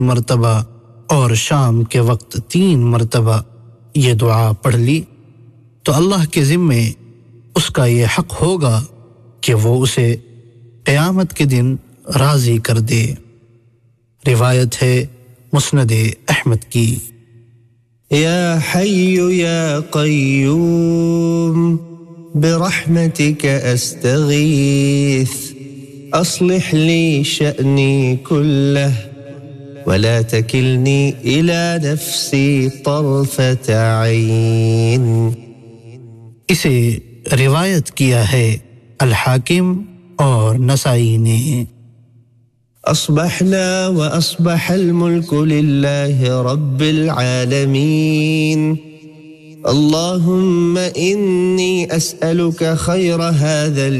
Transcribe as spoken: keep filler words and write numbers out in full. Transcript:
मर्तबा और शाम के वक्त तीन मर्तबा ये दुआ पढ़ ली तो अल्लाह के ज़िम्मे उसका ये हक होगा कि वो उसे क़यामत के दिन राज़ी कर दे। रिवायत है मुस्नद अहमद की। या हय्यु या क़य्यूम बिरहमतिक अस्तगीथ अस्लिह ली शअनी कुल्लह वला तकिलनी इला नफ्सी तरफत ऐन। इसे रिवायत किया है अल हाकिम और नसाई ने। अस्बहना व अस्बहल मुल्कु लिल्लाहि रब्बिल आलमीन। अल्लाहुम्मा इन्नी अस्अलुका खैर हाज़ल